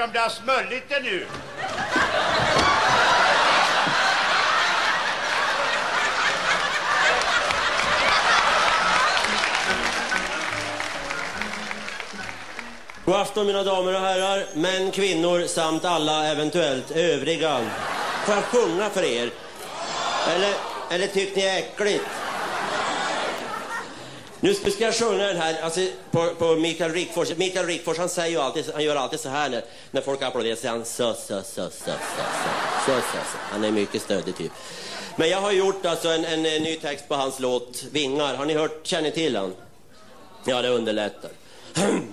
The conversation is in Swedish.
om det har smullit det nu. God afton mina damer och herrar, män, kvinnor samt alla eventuellt övriga. Får jag sjunga för er? Eller tycker ni är äckligt? Nu ska jag sjunga den här alltså, på Mikael Rickfors. Mikael Rickfors han säger ju alltid, han gör alltid så här när folk applåderar, säger han så. Han är mycket stödig typ. Men jag har gjort alltså en ny text på hans låt Vingar. Har ni hört, känner till han? Ja, det underlättar.